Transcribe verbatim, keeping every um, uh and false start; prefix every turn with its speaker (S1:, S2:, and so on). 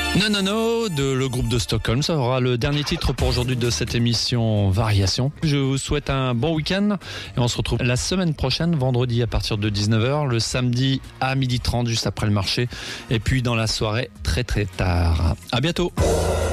S1: Non, non, non, de le groupe de Stockholm. Ça aura le dernier titre pour aujourd'hui de cette émission Variation. Je vous souhaite un bon week-end et on se retrouve la semaine prochaine, vendredi à partir de dix-neuf heures, le samedi à midi trente juste après le marché et puis dans la soirée très très tard. À bientôt.